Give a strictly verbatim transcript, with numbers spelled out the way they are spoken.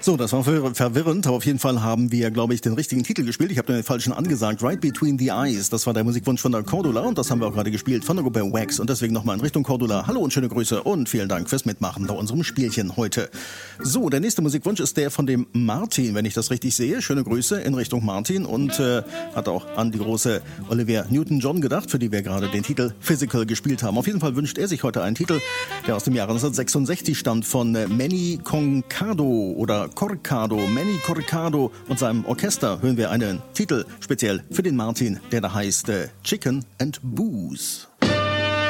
So, das war ver- verwirrend, aber auf jeden Fall haben wir, glaube ich, den richtigen Titel gespielt. Ich habe den falschen angesagt. Right Between the Eyes, das war der Musikwunsch von der Cordula und das haben wir auch gerade gespielt von der Gruppe Wax. Und deswegen nochmal in Richtung Cordula. Hallo und schöne Grüße und vielen Dank fürs Mitmachen bei unserem Spielchen heute. So, der nächste Musikwunsch ist der von dem Martin, wenn ich das richtig sehe. Schöne Grüße in Richtung Martin und äh, hat auch an die große Olivia Newton-John gedacht, für die wir gerade den Titel Physical gespielt haben. Auf jeden Fall wünscht er sich heute einen Titel, der aus dem Jahre neunzehnhundertsechsundsechzig stammt von äh, Manny Concado oder Corcado, Manny Corcado und seinem Orchester hören wir einen Titel speziell für den Martin, der da heißt äh, Chicken and Booze.